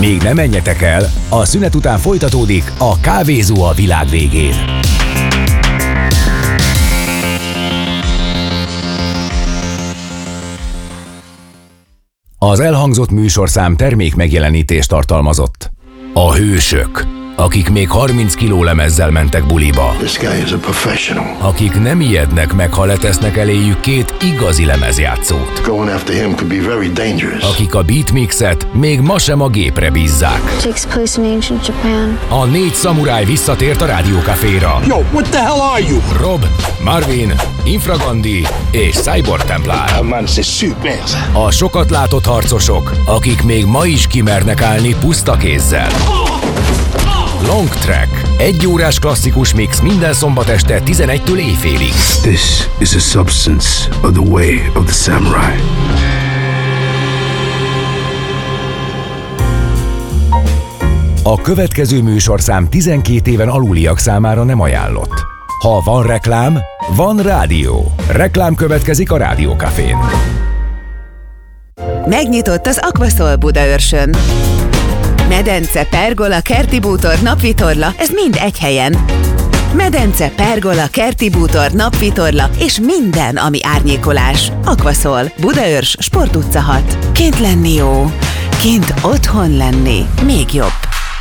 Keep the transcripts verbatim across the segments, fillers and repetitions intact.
Még nem menjetek el, a szünet után folytatódik a Kávézó a világ végén. Az elhangzott műsorszám termék megjelenítést tartalmazott. A hősök, akik még harminc kiló lemezzel mentek buliba. This guy is a professional. Akik nem ijednek meg, ha letesznek eléjük két igazi lemezjátszót. Going after him could be very dangerous. Akik a beatmixet még ma sem a gépre bízzák. Takes place in ancient Japan. A négy szamuráj visszatért a Rádió Caféra. Yo, what the hell are you? Rob, Marvin, Infragandi és Cyborg Templár. A man says shoot man. A sokat látott harcosok, akik még ma is kimernek állni puszta kézzel. Long Track. Egy órás klasszikus mix minden szombat este tizenegytől éjfélig. This is a substance of the way of the samurai. A következő műsorszám tizenkét éven aluliak számára nem ajánlott. Ha van reklám, van rádió. Reklám következik a Rádió Cafén. Megnyitott az Aquasol Budaörsön. Medence, pergola, kerti bútor, napvitorla, ez mind egy helyen. Medence, pergola, kerti bútor, napvitorla és minden, ami árnyékolás. Aquasol, Budaörs, Sport utca hat. Kint lenni jó, kint otthon lenni még jobb.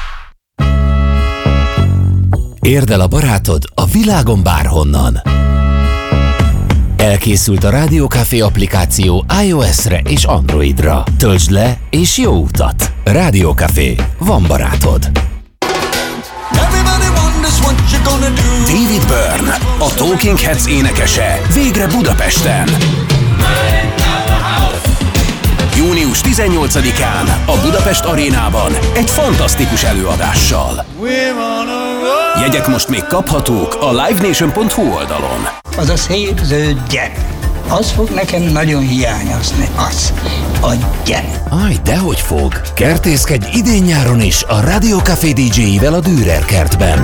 Érd el a barátod a világon bárhonnan. Elkészült a Rádió Café applikáció iOS-re és Androidra. Töltsd le és jó utat! Rádió Café. Van barátod. David Byrne, a Talking Heads énekese, végre Budapesten. június tizennyolcadikán a Budapest Arénában egy fantasztikus előadással. Jegyek most még kaphatók a live nation pont hu oldalon. Az a szép zöld gyep, az fog nekem nagyon hiányozni, az, a gyep. Aj, dehogy fog! Kertészkedj idén-nyáron is a Rádió Café dé dzséivel a Dürer kertben,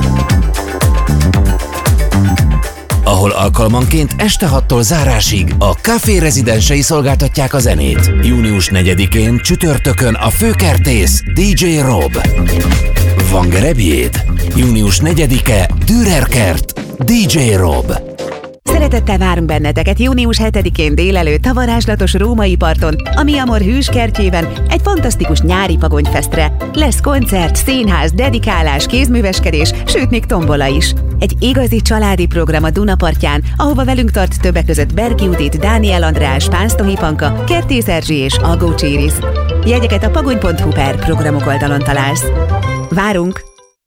ahol alkalmanként este hattól zárásig a Café rezidensei szolgáltatják a zenét. június negyedikén csütörtökön a főkertész dé dzsé Rob. Van gerebjéd? június negyedike Dürer kert, dé dzsé Rob. Szeretettel várunk benneteket június hetedikén délelőtt a varázslatos római parton, a Mi Amor hűs kertjében egy fantasztikus nyári pagonyfesztre. Lesz koncert, színház, dedikálás, kézműveskedés, sőt még tombola is. Egy igazi családi program a Dunapartján, ahova velünk tart többek között Berki Judit, Dániel András, Pánsztohi Panka, Kertész Erzsi és Algó Cséris. Jegyeket a pagony pont hu per programok oldalon találsz. Várunk!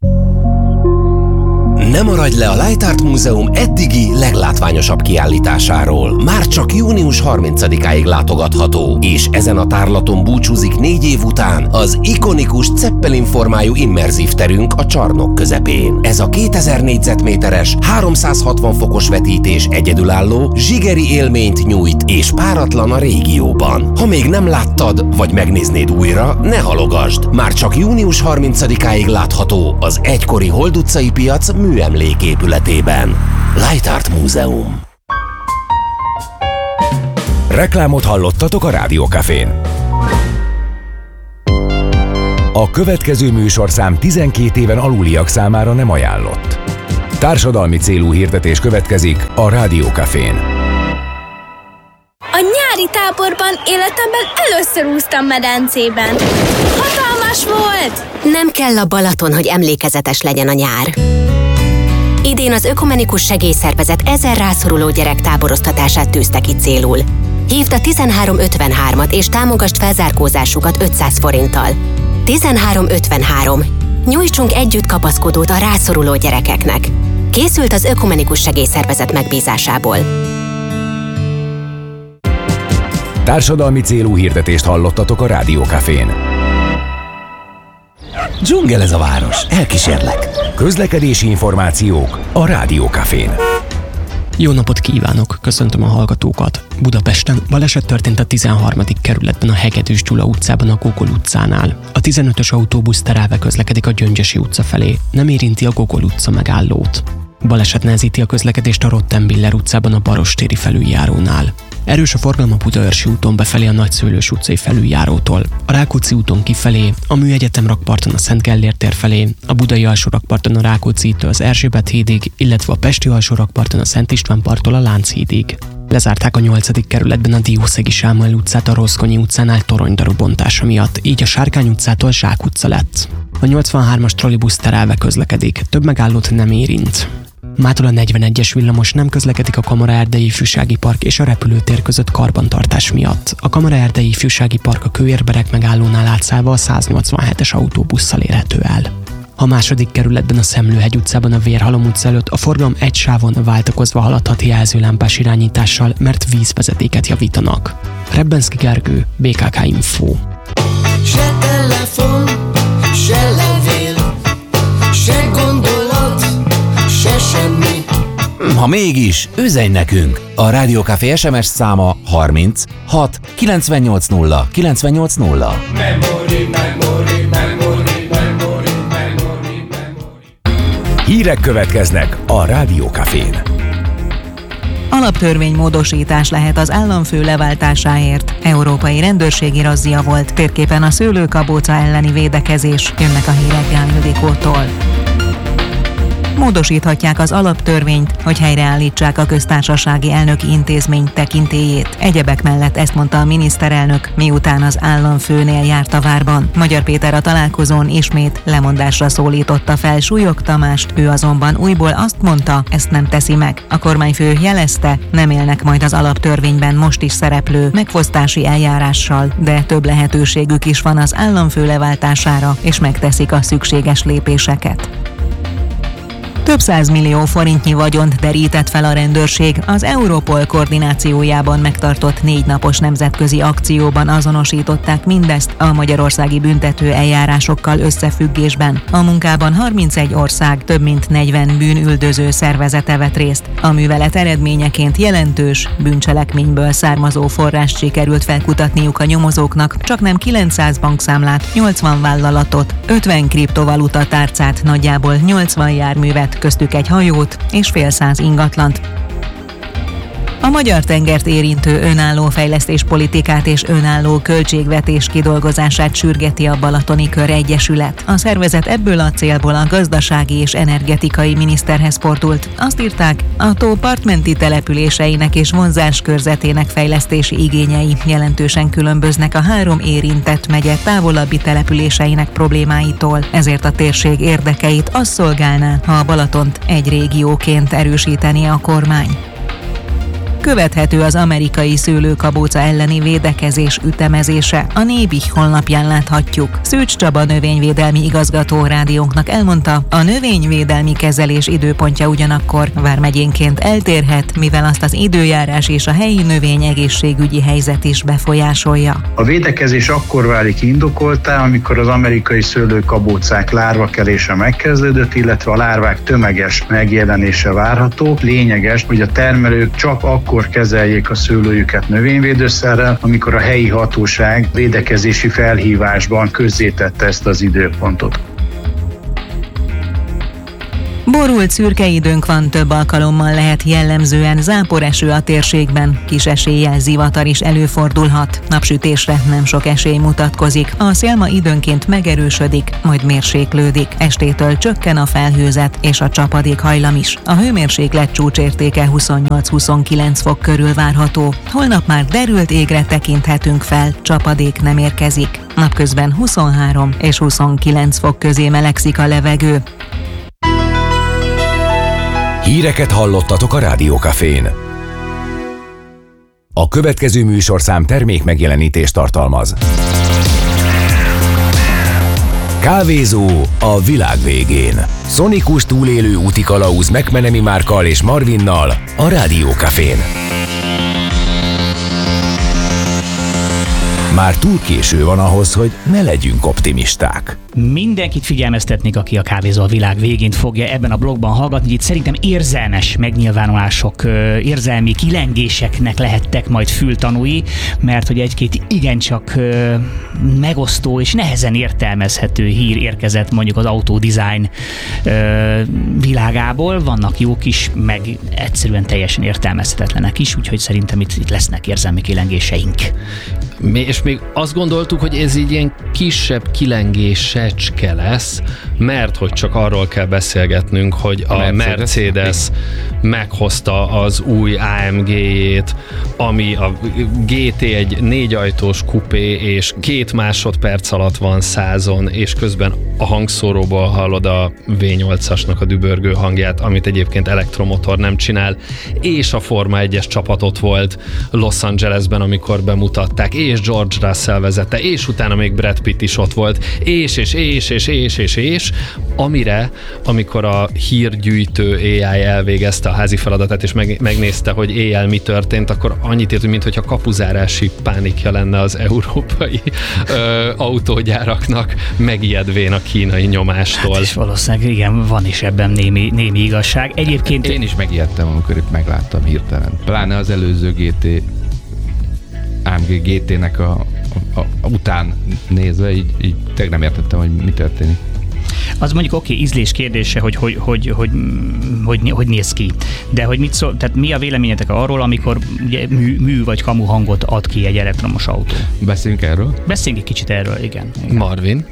Ne maradj le a Light Art Múzeum eddigi leglátványosabb kiállításáról. Már csak június harmincadikáig látogatható, és ezen a tárlaton búcsúzik négy év után az ikonikus Zeppelin formájú immerzív terünk a csarnok közepén. Ez a kétezer négyzetméteres, háromszázhatvan fokos vetítés egyedülálló, zsigeri élményt nyújt, és páratlan a régióban. Ha még nem láttad, vagy megnéznéd újra, ne halogasd! Már csak június harmincadikáig látható az egykori Hold utcai piac műemléképületében. Light Art Múzeum. Reklámot hallottatok a Rádió Cafén. A következő műsorszám tizenkét éven aluliak számára nem ajánlott. Társadalmi célú hirdetés következik a Rádió Cafén. A nyári táborban életemben először úsztam medencében. Hatalmas volt! Nem kell a Balaton, hogy emlékezetes legyen a nyár. Idén az Ökumenikus Segélyszervezet ezer rászoruló gyerek táboroztatását tűzte ki célul. Hívd a tizenhárom ötvenhármat és támogasd felzárkózásukat ötszáz forinttal. tizenhárom ötvenhárom. Nyújtsunk együtt kapaszkodót a rászoruló gyerekeknek. Készült az Ökumenikus Segélyszervezet megbízásából. Társadalmi célú hirdetést hallottatok a Rádió Cafén. Dzsungel ez a város, elkísérlek. Közlekedési információk a Rádió Cafén. Jó napot kívánok, köszöntöm a hallgatókat. Budapesten baleset történt a tizenharmadik kerületben a Hegedűs Gyula utcában a Gogol utcánál. A tizenötös autóbusz terelve közlekedik a Gyöngyösi utca felé, nem érinti a Gogol utca megállót. Baleset nehezíti a közlekedést a Rottenbiller utcában a Barostéri felüljárónál. Erős a forgalom a Budaörsi úton befelé a Nagyszőlős utcai felüljárótól, a Rákóczi úton kifelé, a Műegyetem rakparton a Szent Gellért tér felé, a Budai alsó rakparton a Rákóczitől az Erzsébet hídig, illetve a Pesti alsó rakparton a Szent István parttól a Lánchídig. Lezárták a nyolcadik kerületben a Diószegi Sámuel utcát a Roszkonyi utcánál toronydaru bontása miatt, így a Sárkány utcától Zsák utca lett. A nyolcvanhármas trollibusz terelve közlekedik, több megállót nem érint. Mától a negyvenegyes villamos nem közlekedik a Kamara-erdei ifjúsági park és a repülőtér között karbantartás miatt. A Kamara-erdei ifjúsági park a Kőérberek megállónál átszállva a száznyolcvanhetes autóbusszal érhető el. A második kerületben a Szemlőhegy utcában a Vérhalom utca előtt a forgalom egy sávon váltakozva haladhat jelzőlámpás irányítással, mert vízvezetéket javítanak. Rebbenszki Gergő, bé ká ká Info. Se telefon, se levél, se gondolat, se semmi. Ha mégis, üzenj nekünk! A Rádió Café es em es száma harminc hat kilencvennyolc nulla kilencvennyolc nulla. Memory, memory, memory, memory, memory, memory. Hírek következnek a Rádió Cafén. Alaptörvénymódosítás lehet az államfő leváltásáért. Európai rendőrségi razzia volt. Térképen a szőlőkabóca elleni védekezés. Jönnek a hírek Gál Ildikótól. Módosíthatják az alaptörvényt, hogy helyreállítsák a köztársasági elnöki intézmény tekintélyét. Egyebek mellett ezt mondta a miniszterelnök, miután az államfőnél járt a várban. Magyar Péter a találkozón ismét lemondásra szólította fel Súlyog Tamást, ő azonban újból azt mondta, ezt nem teszi meg. A kormányfő jelezte, nem élnek majd az alaptörvényben most is szereplő megfosztási eljárással, de több lehetőségük is van az államfő leváltására, és megteszik a szükséges lépéseket. Több százmillió forintnyi vagyont derített fel a rendőrség az Europol koordinációjában megtartott négy napos nemzetközi akcióban azonosították mindezt a magyarországi büntető eljárásokkal összefüggésben. A munkában harmincegy ország több mint negyven bűnüldöző szervezete vett részt. A művelet eredményeként jelentős bűncselekményből származó forrást sikerült felkutatniuk a nyomozóknak, csaknem kilencszáz bankszámlát, nyolcvan vállalatot, ötven kriptovaluta tárcát, nagyjából nyolcvan járművet, köztük egy hajót és fél száz ingatlant. A magyar tengert érintő önálló fejlesztéspolitikát és önálló költségvetés kidolgozását sürgeti a Balatoni Kör Egyesület. A szervezet ebből a célból a gazdasági és energetikai miniszterhez fordult. Azt írták, a tó partmenti településeinek és vonzás körzetének fejlesztési igényei jelentősen különböznek a három érintett megye távolabbi településeinek problémáitól. Ezért a térség érdekeit az szolgálná, ha a Balatont egy régióként erősíteni a kormány. Követhető az amerikai szőlőkabóca elleni védekezés ütemezése. A Nébih honlapján láthatjuk. Szőcs Csaba növényvédelmi igazgató rádiónknak elmondta, a növényvédelmi kezelés időpontja ugyanakkor vármegyénként eltérhet, mivel azt az időjárás és a helyi növényegészségügyi helyzet is befolyásolja. A védekezés akkor válik indokoltá, amikor az amerikai szőlőkabócák lárvakelése megkezdődött, illetve a lárvák tömeges megjelenése várható. Lényeges, hogy a termelők csak akkor akkor kezeljék a szőlőjüket növényvédőszerrel, amikor a helyi hatóság védekezési felhívásban közzétette ezt az időpontot. Borult szürke időnk van, több alkalommal lehet jellemzően záporeső a térségben, kis eséllyel zivatar is előfordulhat. Napsütésre nem sok esély mutatkozik, a szél ma időnként megerősödik, majd mérséklődik. Estétől csökken a felhőzet és a csapadék hajlam is. A hőmérséklet csúcsértéke huszonnyolc-huszonkilenc fok körül várható. Holnap már derült égre tekinthetünk fel, csapadék nem érkezik. Napközben huszonhárom és huszonkilenc fok közé melegszik a levegő. Híreket hallottatok a Rádió Cafén. A következő műsorszám termék megjelenítést tartalmaz. Kávézó a világ végén. Szonikus túlélő úti kalauz McMenemy Márkkal és Marvinnal a Rádió Cafén. már túl késő van ahhoz, hogy ne legyünk optimisták. Mindenkit figyelmeztetnék, aki a Kávézó a világ végén fogja ebben a blogban hallgatni. Itt szerintem érzelmes megnyilvánulások, érzelmi kilengéseknek lehettek majd fültanúi, mert hogy egy-két igencsak megosztó és nehezen értelmezhető hír érkezett mondjuk az autódizájn világából. Vannak jók is, meg egyszerűen teljesen értelmezhetetlenek is, úgyhogy szerintem itt, itt lesznek érzelmi kilengéseink. És még azt gondoltuk, hogy ez így ilyen kisebb kilengésecske lesz, mert hogy csak arról kell beszélgetnünk, hogy a, a Mercedes, Mercedes meghozta az új á em gé-jét, ami a gé té egy négyajtós kupé, és két másodperc alatt van százon, és közben a hangszóróból hallod a vé nyolcasnak a dübörgő hangját, amit egyébként elektromotor nem csinál, és a Forma egyes csapatot volt Los Angelesben, amikor bemutatták, és George Russell vezette, és utána még Brad Pitt is ott volt, és, és, és, és, és, és, és, amire, amikor a hírgyűjtő á i elvégezte a házi feladatát, és meg, megnézte, hogy éjjel mi történt, akkor annyit írt, mintha kapuzárási pánikja lenne az európai ö, autógyáraknak, megijedvén a kínai nyomástól. Hát és valószínűleg igen, van is ebben némi, némi igazság. Egyébként... Én is megijedtem, amikor itt megláttam hirtelen. Pláne az előző gé té á em gé gé té-nek a, a, a után nézve, így, így tényleg nem értettem, hogy mi történik. Az mondjuk oké, okay, ízlés kérdése, hogy hogy, hogy, hogy, hogy hogy néz ki. De hogy mit szól, tehát mi a véleményetek arról, amikor ugye, mű, mű vagy kamu hangot ad ki egy elektromos autó? Beszéljünk erről? Beszéljünk egy kicsit erről, igen. igen. Marvin?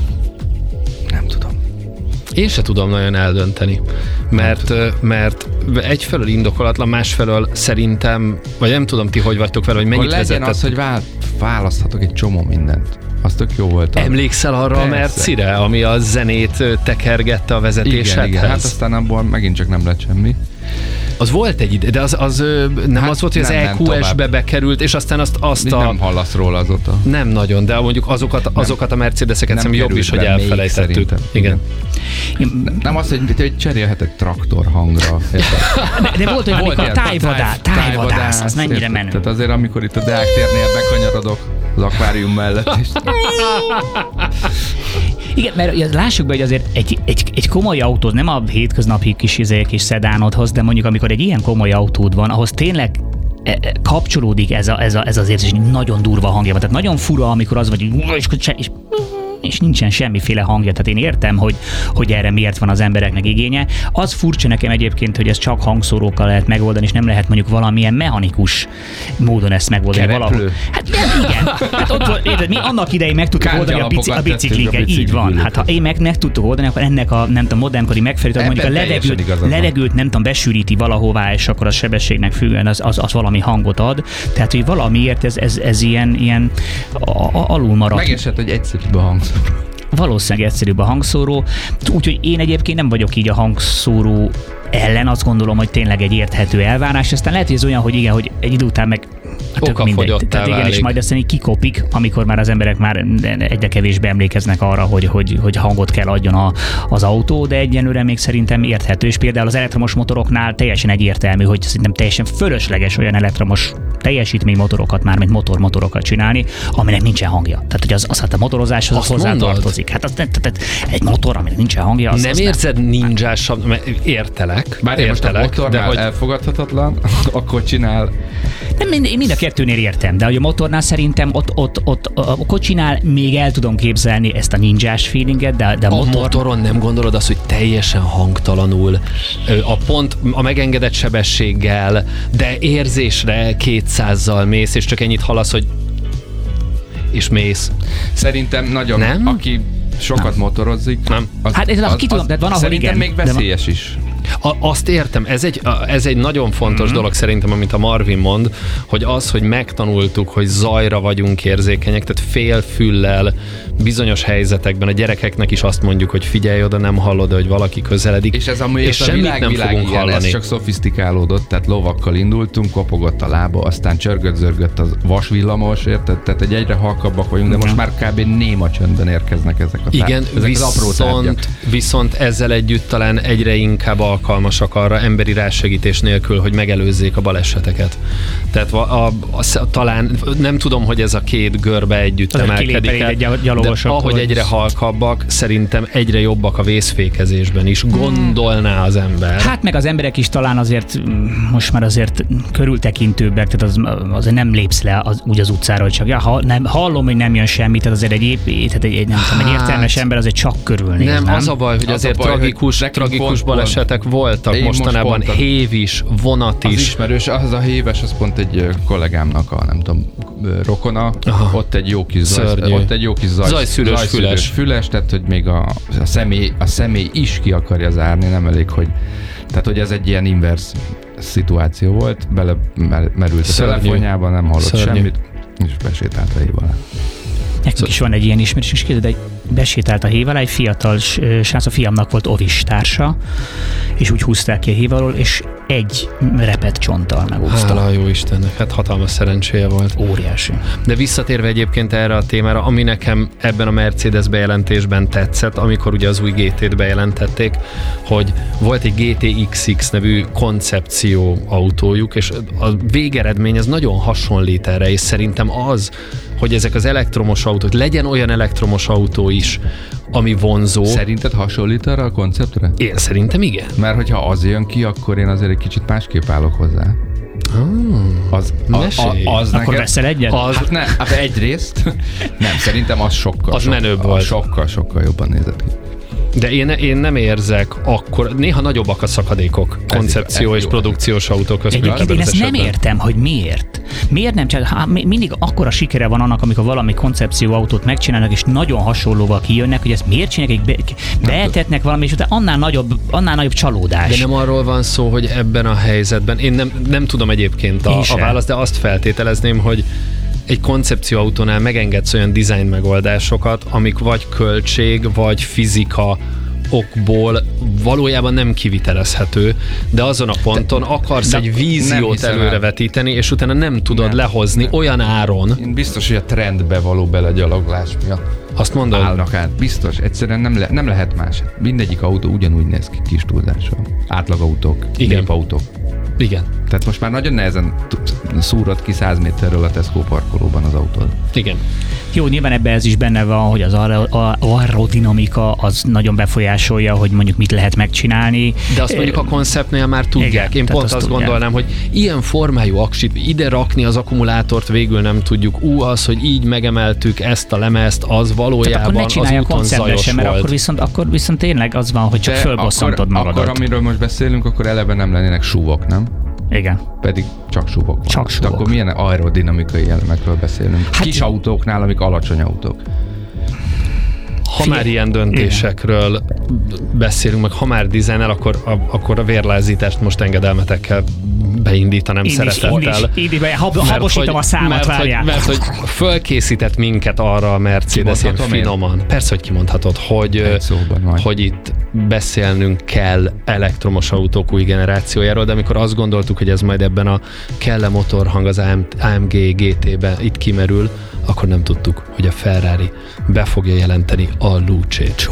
Nem tudom. Én se tudom nagyon eldönteni, mert, mert egyfelől indokolatlan, másfelől szerintem, vagy nem tudom ti, hogy vagytok vele, hogy mennyit legyen vezetett. Az, hogy választhatok egy csomó mindent. Az tök jó volt. Emlékszel arra Persze. a Mercire, ami a zenét tekergette a vezetésedhez? Igen, igen. Hát aztán abból megint csak nem lett semmi. Az volt egy ide, de az, az nem hát az volt, hogy az é kú es-be bekerült, és aztán azt, azt a... Nem hallasz róla azóta. Nem nagyon, de mondjuk azokat, azokat a Mercedeseket szerintem jobb is, hogy elfelejtettük. Igen. Nem, nem az, hogy, hogy cserélheted traktor hangra. de, de volt, hogy volt a tájvadász, tájvadász, az mennyire menő. Tehát azért, amikor itt a Deák térnél bekanyarodok az akvárium mellett is. Igen, mert lássuk be, hogy azért egy, egy, egy komoly autód, nem a hétköznapi kis izék és szedánodhoz, de mondjuk amikor egy ilyen komoly autód van, ahhoz tényleg kapcsolódik ez, a, ez, a, ez az érzés, hogy nagyon durva hangja van. Tehát nagyon fura, amikor az vagy, és, és, és nincsen semmiféle hangja. Tehát én értem, hogy, hogy erre miért van az embereknek igénye. Az furcsa nekem egyébként, hogy ez csak hangszórókkal lehet megoldani, és nem lehet mondjuk valamilyen mechanikus módon ezt megoldani. Valahol. Hát nem, igen. Hát ott volt, érted, mi annak idején meg tudtuk oldani a, bici, a biciklinket. Így van. Hát ha én meg, meg tudtuk oldani, akkor ennek a nem tudom, modernkori megfelelő, mondjuk a levegőt, levegőt nem tudom, besűríti valahová, és akkor a sebességnek függően az, az, az valami hangot ad. Tehát, hogy valamiért ez, ez, ez ilyen, ilyen alul maradt. Megesett, hogy egyszerűbb a hangszóró. Valószínűleg egyszerűbb a hangszóró. Úgyhogy én egyébként nem vagyok így a hangszóró ellen, azt gondolom, hogy tényleg egy érthető elvárás. Aztán lehet, hogy ez olyan, hogy igen, hogy egy idő után meg tök mindegy. Tehát igen, és majd aztán így kikopik, amikor már az emberek már egyre kevésbé emlékeznek arra, hogy, hogy, hogy hangot kell adjon a, az autó, de egyenlőre még szerintem érthető. És például az elektromos motoroknál teljesen egyértelmű, hogy szerintem teljesen fölösleges olyan elektromos teljesítménymotorokat, már mint motormotorokat csinálni, aminek nincsen hangja. Tehát, hogy az, az hát a motorozáshoz az hozzá tartozik. Hát az, tehát egy motor, aminek nincsen hangja, az, nem az érzed nem... ninjásabb, értelek. Bár én most a motornál de hogy... elfogadhatatlan, a kocsinál... Nem, mind, mind a kettőnél értem, de a motornál szerintem ott, ott, ott a kocsinál még el tudom képzelni ezt a ninjás feelinget, de, de a, a motor... motoron nem gondolod azt, hogy teljesen hangtalanul, a pont a megengedett sebességgel, de érzésre kétszázzal mész, és csak ennyit hallasz, hogy és mész. Szerintem nagyon, nem? aki sokat nem. motorozik, nem. Az, hát ez az, ki tudom, de van, ahol szerintem igen. még veszélyes van... is. A, azt értem, ez egy, ez egy nagyon fontos mm-hmm. dolog szerintem, amit a Marvin mond, hogy az, hogy megtanultuk, hogy zajra vagyunk érzékenyek, tehát fél füllel bizonyos helyzetekben a gyerekeknek is azt mondjuk, hogy figyelj oda, nem hallod, hogy valaki közeledik, és ez amúgy és a semmit világ, nem világ fogunk ilyen, hallani. Ez csak szofisztikálódott, tehát lovakkal indultunk, kopogott a lába, aztán csörgött-zörgött az vasvillamos, érted? Tehát egy egyre halkabbak vagyunk, de most már kb. Néma csöndben érkeznek ezek a tár- igen, ezek viszont, az apró tárgyak. Viszont ezzel együtt talán egyre inkább alkalmazkodunk alkalmasak arra emberi rásegítés nélkül, hogy megelőzzék a baleseteket. Tehát a, a, a, talán nem tudom, hogy ez a két görbe együtt az emelkedik el, de ahogy egyre halkabbak, szerintem egyre jobbak a vészfékezésben is. Gondolná az ember. Hát meg az emberek is talán azért most már azért körültekintőbbek, tehát az, azért nem lépsz le az, úgy az utcáról, csak ja, ha nem, hallom, hogy nem jön semmi, tehát azért egy, épp, tehát egy, egy, nem tudom, egy értelmes ember azért csak körülnéz, nem? Nem, az a baj, hogy az azért baj, tragikus, hogy tragikus pont, balesetek pont. voltak Én mostanában, most hév is, vonat is. Az ismerős, az a héves, az pont egy kollégámnak a, nem tudom, rokona, aha. ott egy jó kis zaj, ott egy jó kis zaj, zajszűrös, zajszűrös füles. füles, tehát hogy még a, a, személy, a személy is ki akarja zárni, nem elég, hogy tehát hogy ez egy ilyen inverse szituáció volt, bele merült a Szörnyű. telefonjában, nem hallott Szörnyű. semmit, és besétált a hév alá. Nekünk is van egy ilyen ismerős, és képzeld, egy besétált a hév alá, egy fiatal srác, a fiamnak volt ovis társa, és úgy húzták ki a hév alól, és egy repett csonttal megúszta. Hála a jó Istennek, hát hatalmas szerencséje volt. Óriási. De visszatérve egyébként erre a témára, ami nekem ebben a Mercedes bejelentésben tetszett, amikor ugye az új gé té-t bejelentették, hogy volt egy gé té iksz iksz nevű koncepció autójuk, és a végeredmény az nagyon hasonlít erre, és szerintem az, hogy ezek az elektromos autók, legyen olyan elektromos autó is, ami vonzó. Szerinted hasonlít arra a konceptre? Én szerintem igen. Mert hogyha az jön ki, akkor én azért egy kicsit másképp állok hozzá. Oh, az, a, a, az Akkor neked, veszel egyet? Az, hát ne, hát egyrészt nem, szerintem az sokkal, az sokkal, menőbb volt. sokkal, sokkal jobban nézett ki. De én, én nem érzek akkor, néha nagyobbak a szakadékok ez koncepció és jó, produkciós autók között. Egyébként én ezt esetben. nem értem, hogy miért. Miért nem csak, há, mindig akkora sikere van annak, amikor valami koncepció autót megcsinálnak, és nagyon hasonlóval kijönnek, hogy ezt miért csinálják, be, beetetnek valami, és utána annál nagyobb, annál nagyobb csalódás. De nem arról van szó, hogy ebben a helyzetben, én nem, nem tudom egyébként a, a választ, de azt feltételezném, hogy egy koncepcióautónál megengedsz olyan design megoldásokat, amik vagy költség, vagy fizika okból valójában nem kivitelezhető, de azon a ponton de, akarsz de egy víziót előrevetíteni, és utána nem tudod nem, lehozni nem. olyan áron. Én biztos, hogy a trendbe való belegyaloglás miatt azt mondod? Állnak át. Biztos. Egyszerűen nem, le, nem lehet más. Mindegyik autó ugyanúgy néz ki kis túlzással. Átlagautók, népautók. Igen. Tehát most már nagyon nehezen szúrod ki száz méterről a Tesco parkolóban az autód. Igen. Jó, nyilván ebben ez is benne van, hogy az aerodinamika az nagyon befolyásolja, hogy mondjuk mit lehet megcsinálni. De azt mondjuk a konceptnél már tudják. Igen, én pont azt, azt gondolnám, hogy ilyen formájú aksit ide rakni az akkumulátort végül nem tudjuk. Ú, az, hogy így megemeltük ezt a lemezt, az valójában az úton zajos sem, mert volt. Akkor viszont, akkor viszont tényleg az van, hogy csak de fölbosszantod magadat. Akkor, amiről most beszélünk, akkor eleve nem lennének súvok, nem? Igen. Pedig csak súvok van. Csak súvok. De akkor milyen aerodinamikai elemekről beszélünk? Hát kis autóknál, amik alacsony autók. Ha Fie. már ilyen döntésekről beszélünk, meg ha már dizájnel, akkor a, akkor a vérlázítást most engedelmetekkel beindítanám én szeretettel. Is, én is, hab, habosítom a számat, mert, várjál. Mert, mert hogy fölkészített minket arra a Mercedes ilyen finoman. Én? Persze, hogy kimondhatod, hogy, hogy itt beszélnünk kell elektromos autók új generációjáról, de amikor azt gondoltuk, hogy ez majd ebben a kell-e motorhang az á em gé gé té-ben itt kimerül, akkor nem tudtuk, hogy a Ferrari be fogja jelenteni a Luce.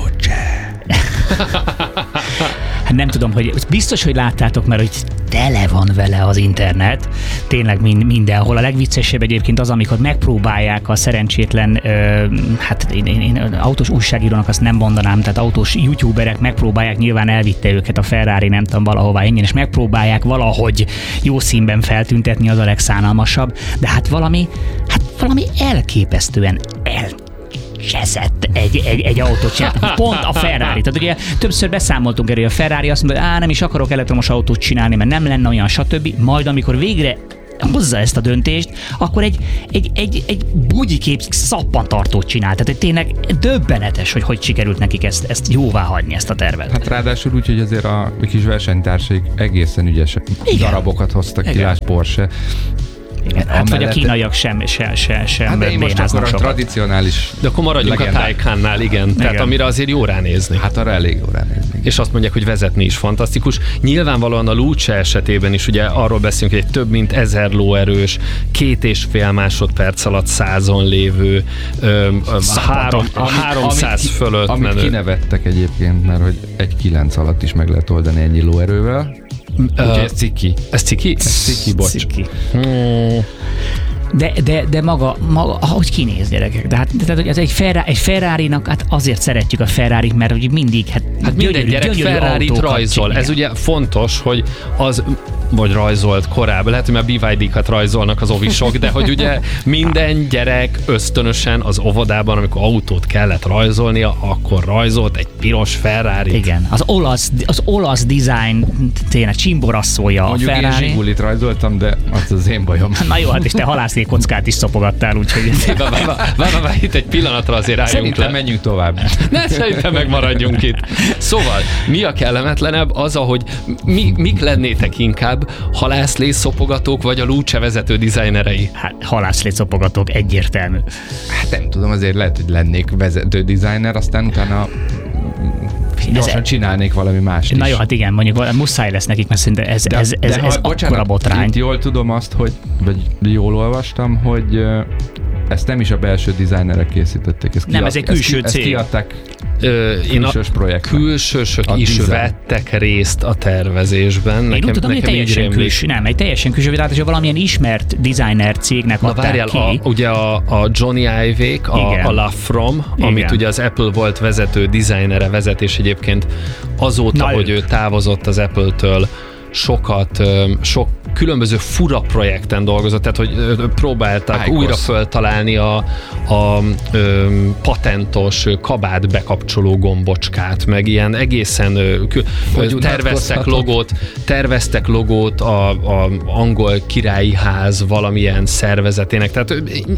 Hát nem tudom, hogy biztos, hogy láttátok, mert hogy tele van vele az internet, tényleg mindenhol. A legviccesebb egyébként az, amikor megpróbálják a szerencsétlen, ö, hát én, én, én autós újságírónak azt nem mondanám, tehát autós youtuberek megpróbálják, nyilván elvitte őket a Ferrari, nem tudom, valahová ingyen, és megpróbálják valahogy jó színben feltüntetni, az a legszánalmasabb, de hát valami, hát valami elképesztően el cseszett egy, egy, egy autót csinálni. Pont a Ferrari. Tehát ugye többször beszámoltunk erről, a Ferrari azt mondta, hogy á, nem is akarok elektromos autót csinálni, mert nem lenne olyan, stb. Majd amikor végre hozza ezt a döntést, akkor egy, egy, egy, egy bugyikép szappantartót csinál. Tehát tényleg döbbenetes, hogy hogy sikerült nekik ezt, ezt jóvá hagyni, ezt a tervet. Hát ráadásul úgy, hogy azért a kis versenytársaik egészen ügyes darabokat hoztak ki, lásd Porsche. Igen, hát vagy a kínaiak sem, sem, sem, sem hát de én most akkor a tradicionális de akkor maradjunk legendák. A Taycannál, igen. igen. Tehát amire azért jó ránézni. Hát arra elég jó ránézni. és azt mondják, hogy vezetni is fantasztikus. Nyilvánvalóan a Luce esetében is ugye arról beszélünk, hogy egy több mint ezer lóerős, két és fél másodperc alatt százon lévő, ö, három, amit, háromszáz amit, fölött amit menő. kinevettek egyébként, mert hogy egy kilenc alatt is meg lehet oldani ennyi lóerővel. Úgyhogy ez ciki. Ez ciki? Ez ciki, bocs. Ciki. Hmm. De, de, de maga, maga, ahogy kinéz, gyerekek. De hát, tehát, hogy ez egy, Ferrari, egy Ferrari-nak, hát azért szeretjük a Ferrari-t, mert ugye mindig, hát, hát minden gyerek Ferrari-t rajzol. Ez ugye fontos, hogy az, vagy rajzolt korábban, lehet, hogy már bé vé dé-kat rajzolnak az ovisok, de hogy ugye minden gyerek ösztönösen az óvodában, amikor autót kellett rajzolnia, akkor rajzolt egy piros Ferrari-t. Igen, az olasz, az olasz design tényleg csimborasszolja a Ferrari. Mondjuk én Zsigulit rajzoltam, de az az én bajom. Na jó, hát és te halászlékockát is szopogattál, úgyhogy... Várj, itt egy pillanatra azért álljunk le. Szerintem menjünk tovább. Ne, szerintem megmaradjunk itt. Szóval, mi a kellemetlenebb? Az, ahogy mi, mik lennétek inkább, halászlészopogatók vagy a Luce vezető dizájnerei? Hát halászlészopogatók, egyértelmű. Hát nem tudom, azért lehet, hogy lennék vezető dizájner, aztán utána gyorsan csinálnék valami mást is. Na jó, hát igen, mondjuk muszáj lesz nekik, mert szerintem ez, de, ez, ez, de, ez akkora botrány. Itt jól tudom azt, hogy, vagy jól olvastam, hogy ezt nem is a belső dizájnerek készítették. Ezt nem, kiad, ez egy külső ezt, cég. Ezt kiadták Ö, külsős projektben. Külsősök a is design. vettek részt a tervezésben. Én nekem, úgy tudom, hogy teljesen külső, nem, egy teljesen külső, tehát hogy valamilyen ismert designer cégnek Na adták várjál, ki. a, ugye a, a Johnny Ive-ék, a, a Love From, Igen. amit ugye az Apple volt vezető dizájnere, vezetés egyébként azóta, Na, hogy ő távozott az Apple-től, sokat, sok különböző fura projekten dolgozott, tehát hogy próbálták Ájkosz. újra föltalálni a, a, a patentos kabát bekapcsoló gombocskát, meg ilyen egészen Hogy terveztek logót, terveztek logót a, a angol királyi ház valamilyen szervezetének, tehát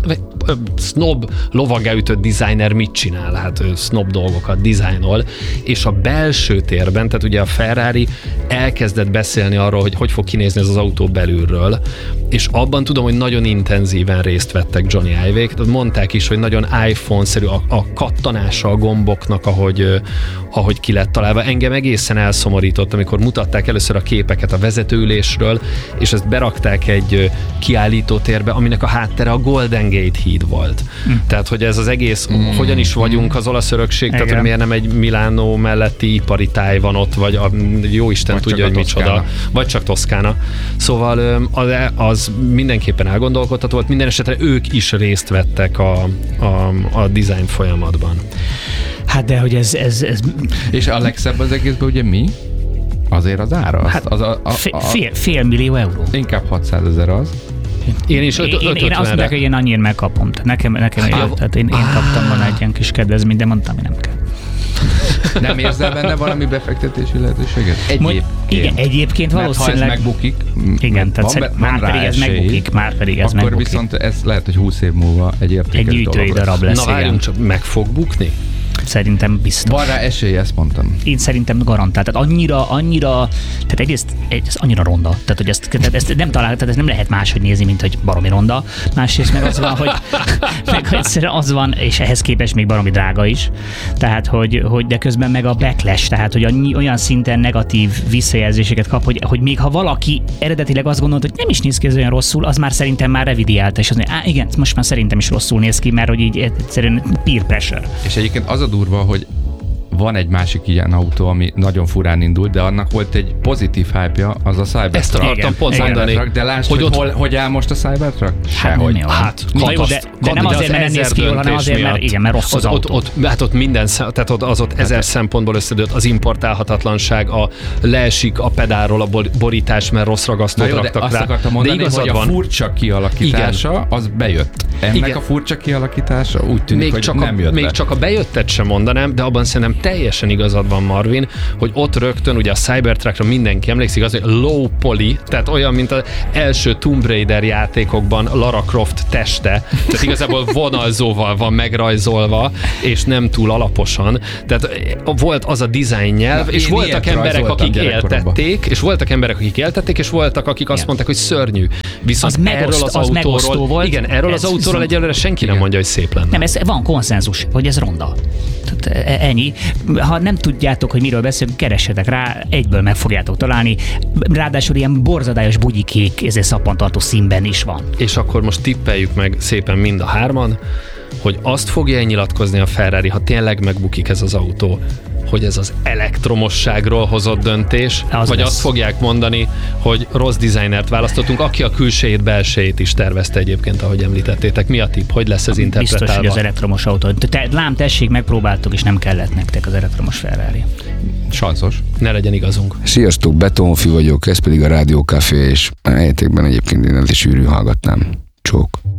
snob lovagelütött designer mit csinál? Hát snob dolgokat dizájnol, és a belső térben, tehát ugye a Ferrari elkezdett beszélni arról, hogy hogy fog kinézni ez az autó belülről, és abban tudom, hogy nagyon intenzíven részt vettek Johnny Ive-ék, mondták is, hogy nagyon iPhone-szerű a, a kattanása a gomboknak, ahogy, ahogy ki lett találva. Engem egészen elszomorított, amikor mutatták először a képeket a vezetőülésről, és ezt berakták egy kiállítótérbe, aminek a háttere a Golden Gate híd volt. Mm. Tehát, hogy ez az egész, mm. hogyan is vagyunk az olasz örökség, tehát, hogy miért nem egy Milánó melletti ipari táj van ott, vagy a jóisten vagy tudja, hogy micsoda. Vagy csak Toszkána. Szóval az, az mindenképpen elgondolkodható volt, minden esetre ők is részt vettek a, a, a design folyamatban. Hát de, hogy ez... ez, ez... És a legszebb az egészben ugye mi? Azért az ára? Hát az a, a, a, fél, fél millió euró. Inkább hatszázezer az. Én is öt, én, én azt mondták, hogy én annyira megkapom. Nekem, nekem hát, jön, tehát én, én kaptam volna egy ilyen kis kedvezményt, de mondtam, hogy nem kell. Nem érzel benne valami befektetési lehetőséget? Egyébként. Igen, egyébként valószínűleg. Mert ha ez megbukik, igen, tehát van, már van pedig ez esély, megbukik, már pedig ez akkor megbukik. viszont ez lehet, hogy húsz év múlva egy értékes egy gyűjtői darab lesz. Na várjunk csak, meg fog bukni? Szerintem biztos. Van rá esély, ezt mondtam. Én szerintem garantált. Tehát annyira, annyira, tehát egyrészt ez annyira ronda. Tehát, hogy ezt, tehát ezt nem talál, tehát ezt nem lehet máshogy nézni, mint hogy baromi ronda. Másrészt meg az van, hogy meg egyszerűen az van, és ehhez képest még baromi drága is. Tehát, hogy, hogy de közben meg a backlash, tehát, hogy annyi, olyan szinten negatív visszajelzéseket kap, hogy, hogy még ha valaki eredetileg azt gondolta, hogy nem is néz ki ez olyan rosszul, az már szerintem már revidiálta, és az mondja, á, igen, most már szerintem is rosszul néz ki, mert hogy így egyszerűen peer pressure. És egyébként az a durva, hogy van egy másik ilyen autó, ami nagyon furán indult, de annak volt egy pozitív hype-ja, az a Cybertruck. Ezt akartam pont mondani. De lásd, hogy, hogy ott... hol, hogy áll most a Cybertruck? Sehogy. Hát, hát kataszt, de, de nem azért, mert nem néz ki jól, hanem azért, mert, igen, mert rossz az ott, autó. Ott, ott, hát ott minden, tehát ott, az ott ezer hát szempontból összedőlt, az importálhatatlanság, a leesik a pedálról a borítás, mert rossz ragasztót raktak de rá. Azt akartam mondani, de hogy a van. furcsa kialakítása, igen. az bejött. Ennek igen. a furcsa kialakítása úgy tűnik, még hogy csak nem a, jött Még be. csak a bejöttet sem mondanám, de abban szerintem teljesen igazad van, Marvin, hogy ott rögtön ugye a Cybertruckra mindenki emlékszik, az, hogy low poly, tehát olyan, mint az első Tomb Raider játékokban Lara Croft teste, tehát igazából vonalzóval van megrajzolva, és nem túl alaposan. Tehát volt az a design nyelv, Na, és voltak emberek, akik éltették, és voltak emberek, akik éltették, és voltak, akik azt mondták, hogy szörnyű. Viszont az erről az, az autóról, volt, igen, erről az autóról egyelőre senki nem mondja, hogy szép lenne. Nem, ez van konszenzus, hogy ez ronda. ennyi. Ha nem tudjátok, hogy miről beszélünk, keressetek rá, egyből meg fogjátok találni. Ráadásul ilyen borzadályos bugyikék, ezért szappantartó színben is van. És akkor most tippeljük meg szépen mind a hárman, hogy azt fogja nyilatkozni a Ferrari, ha tényleg megbukik ez az autó, hogy ez az elektromosságról hozott döntés, az vagy lesz. Azt fogják mondani, hogy rossz designert választottunk, aki a külsejét, belsejét is tervezte egyébként, ahogy említettétek. Mi a tipp? Hogy lesz ez interpretálva? Biztos, hogy az elektromos autó. Te, lám, tessék, megpróbáltuk, és nem kellett nektek az elektromos Ferrari. Sanszos. Ne legyen igazunk. Sziasztok, Betonfi vagyok, ez pedig a Rádió Café, és helyétekben egyébként én is sűrű hallgatnám. Csók.